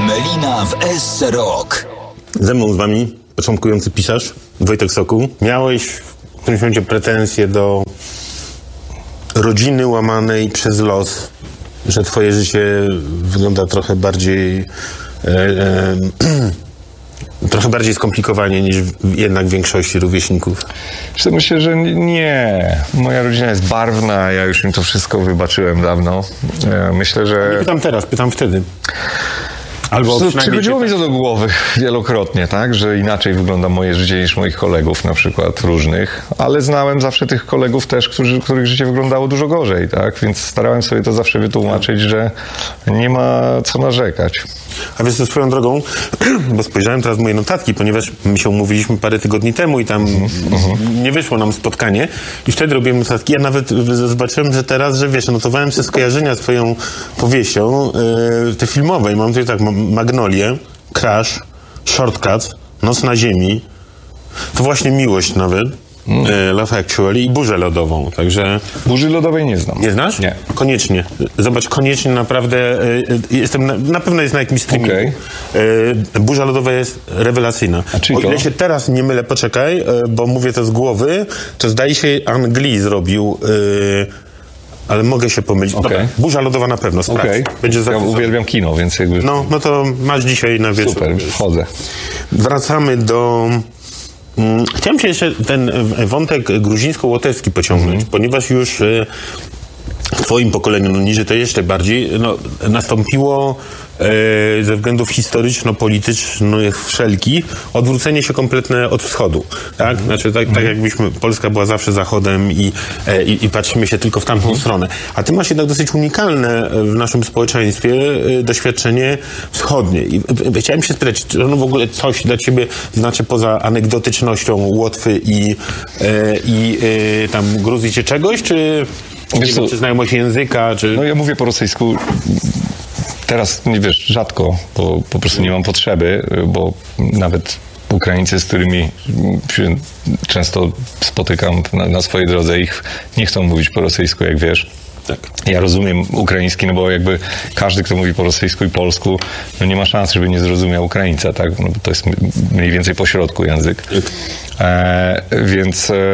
Melina w SC Rock. Ze mną z wami początkujący pisarz Wojtek Sokół. Miałeś w którymś momencie pretensje do rodziny łamanej przez los, że twoje życie wygląda trochę bardziej trochę bardziej skomplikowanie niż jednak większości rówieśników. Myślę, że nie. Moja rodzina jest barwna, ja już im to wszystko wybaczyłem dawno. Myślę, że... Nie pytam teraz, pytam wtedy. Albo przychodziło mi to do głowy wielokrotnie, tak, że inaczej wygląda moje życie niż moich kolegów, na przykład różnych, ale znałem zawsze tych kolegów też, których życie wyglądało dużo gorzej, tak, więc starałem sobie to zawsze wytłumaczyć, że nie ma co narzekać. A wiesz, swoją drogą, bo spojrzałem teraz w moje notatki, ponieważ my się umówiliśmy parę tygodni temu i tam nie wyszło nam spotkanie i wtedy robiłem notatki. Ja nawet zobaczyłem, że teraz, że wiesz, notowałem sobie skojarzenia z twoją powieścią, te filmowe i mam tutaj tak, Magnolię, Crash, Shortcuts, Noc na ziemi, to właśnie Miłość nawet, Love Actually i Burzę lodową, także... Burzy lodowej nie znam. Nie znasz? Nie. Koniecznie. Zobacz, koniecznie, naprawdę, na pewno jest na jakimś streamingu. Okay. Burza lodowa jest rewelacyjna. A o ile się teraz nie mylę, poczekaj, bo mówię to z głowy, to zdaje się Angli zrobił... ale mogę się pomylić. Okay. Dobra, Burza lodowa na pewno, sprawdź. Okay. Będzie ja uwielbiam kino, więc jakby... No to masz dzisiaj na wieczór. Super, wchodzę. Wracamy do... Chciałem cię jeszcze ten wątek gruzińsko-łotewski pociągnąć, ponieważ już w twoim pokoleniu, niżej to jeszcze bardziej, nastąpiło ze względów historyczno-politycznych wszelkich odwrócenie się kompletne od wschodu. Tak? Znaczy tak jakbyśmy, Polska była zawsze zachodem i patrzymy się tylko w tamtą stronę. A ty masz jednak dosyć unikalne w naszym społeczeństwie doświadczenie wschodnie. I chciałem się spytać, czy ono w ogóle coś dla ciebie znaczy poza anegdotycznością Łotwy i tam Gruzji czy czegoś, czy znajomość języka, czy... No ja mówię po rosyjsku teraz, nie wiesz, rzadko, bo po prostu nie mam potrzeby, bo nawet Ukraińcy, z którymi się często spotykam na swojej drodze, ich nie chcą mówić po rosyjsku, jak wiesz. Tak. Ja rozumiem ukraiński, no bo jakby każdy, kto mówi po rosyjsku i polsku, no nie ma szans, żeby nie zrozumiał Ukraińca, tak? No bo to jest mniej więcej pośrodku język. Więc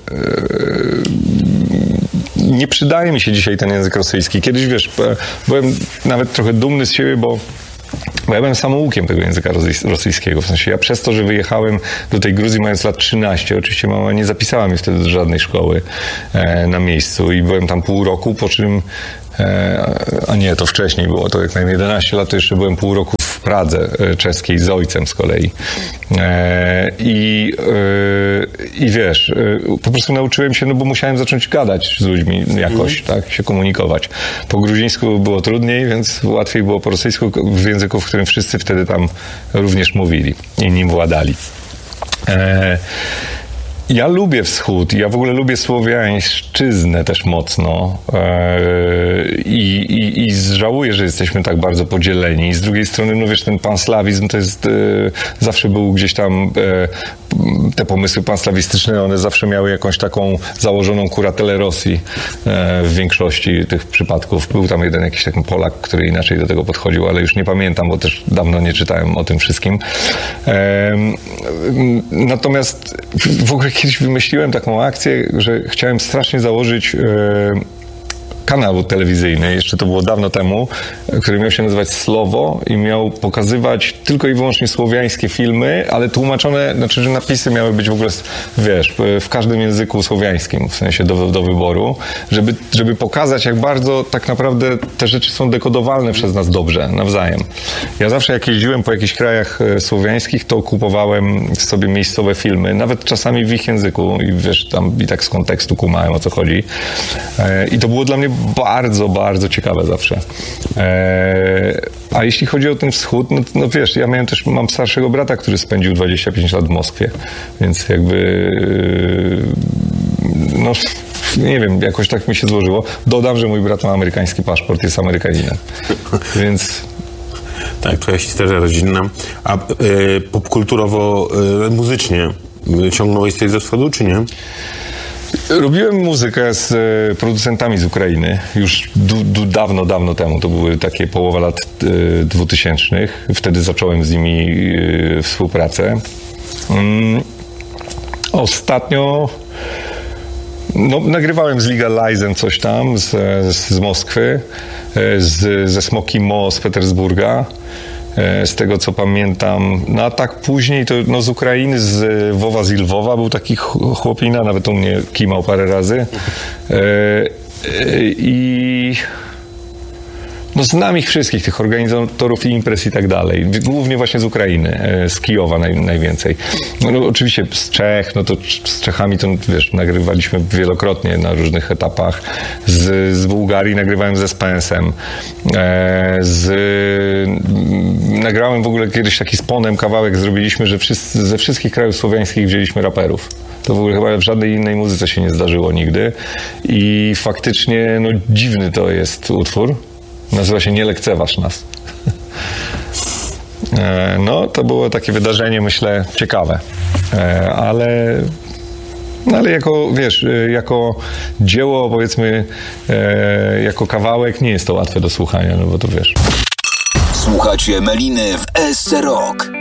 nie przydaje mi się dzisiaj ten język rosyjski. Kiedyś, wiesz, byłem nawet trochę dumny z siebie, bo ja byłem samoukiem tego języka rosyjskiego. W sensie ja przez to, że wyjechałem do tej Gruzji mając lat 13, oczywiście mama nie zapisała mnie wtedy do żadnej szkoły na miejscu i byłem tam pół roku, po czym a nie, to wcześniej było, to jak miałem 11 lat, to jeszcze byłem pół roku w Pradze czeskiej z ojcem z kolei. I wiesz, po prostu nauczyłem się, no bo musiałem zacząć gadać z ludźmi jakoś, tak, się komunikować. Po gruzińsku było trudniej, więc łatwiej było po rosyjsku, w języku, w którym wszyscy wtedy tam również mówili i nim władali. Ja lubię wschód, ja w ogóle lubię słowiańszczyznę też mocno i żałuję, że jesteśmy tak bardzo podzieleni. Z drugiej strony, no wiesz, ten panslawizm to jest, zawsze był gdzieś tam, te pomysły panslawistyczne, one zawsze miały jakąś taką założoną kuratelę Rosji w większości tych przypadków. Był tam jeden jakiś taki Polak, który inaczej do tego podchodził, ale już nie pamiętam, bo też dawno nie czytałem o tym wszystkim. Natomiast w ogóle kiedyś wymyśliłem taką akcję, że chciałem strasznie założyć kanał telewizyjny, jeszcze to było dawno temu, który miał się nazywać Slowo i miał pokazywać tylko i wyłącznie słowiańskie filmy, ale tłumaczone, znaczy, że napisy miały być w ogóle, wiesz, w każdym języku słowiańskim, w sensie do wyboru, żeby pokazać, jak bardzo tak naprawdę te rzeczy są dekodowalne przez nas dobrze, nawzajem. Ja zawsze jak jeździłem po jakichś krajach słowiańskich, to kupowałem sobie miejscowe filmy, nawet czasami w ich języku i wiesz, tam i tak z kontekstu kumałem, o co chodzi. I to było dla mnie bardzo, bardzo ciekawe zawsze. A jeśli chodzi o ten wschód, no wiesz, ja mam starszego brata, który spędził 25 lat w Moskwie, więc jakby no nie wiem, jakoś tak mi się złożyło. Dodam, że mój brat ma amerykański paszport, jest Amerykaninem. Więc... Tak, twoja historia rodzinna. A popkulturowo, muzycznie ciągnąłeś coś ze wschodu, czy nie? Robiłem muzykę z producentami z Ukrainy już dawno temu. To były takie połowa lat 2000. Wtedy zacząłem z nimi współpracę. Ostatnio nagrywałem z Legalizem coś tam z Moskwy, ze Smoky Mo z Petersburga. Z tego co pamiętam, a tak później to z Ukrainy, z Wowa z Lwowa był taki chłopina, nawet u mnie kimał parę razy. I znam ich wszystkich, tych organizatorów imprez i tak dalej. Głównie właśnie z Ukrainy, z Kijowa najwięcej. Oczywiście z Czech, to z Czechami to nagrywaliśmy wielokrotnie na różnych etapach. Z Bułgarii nagrywałem ze Spensem. Nagrałem w ogóle kiedyś taki z Ponem kawałek zrobiliśmy, że ze wszystkich krajów słowiańskich wzięliśmy raperów. To w ogóle chyba w żadnej innej muzyce się nie zdarzyło nigdy. I faktycznie dziwny to jest utwór. Nazywa się Nie lekceważ nas. To było takie wydarzenie, myślę, ciekawe. Ale jako, jako dzieło, powiedzmy, jako kawałek nie jest to łatwe do słuchania, bo to wiesz. Słuchacie Meliny w SC Rock.